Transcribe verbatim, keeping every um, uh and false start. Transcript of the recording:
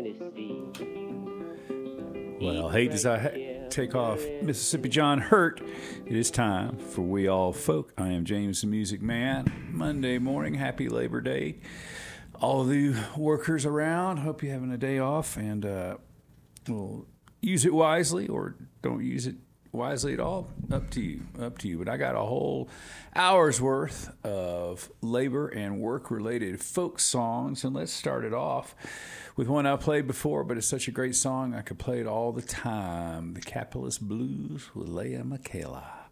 Tennessee. Well, hey, does I ha- take off Mississippi John Hurt? It is time for We All Folk. I am James the Music Man. Monday morning, happy Labor Day. All of you workers around, hope you're having a day off and uh, will use it wisely or don't use it wisely at all. Up to you, up to you. But I got a whole hour's worth of labor and work-related folk songs, and let's start it off with one I played before, but it's such a great song I could play it all the time. The Capitalist Blues with Leah Michaela.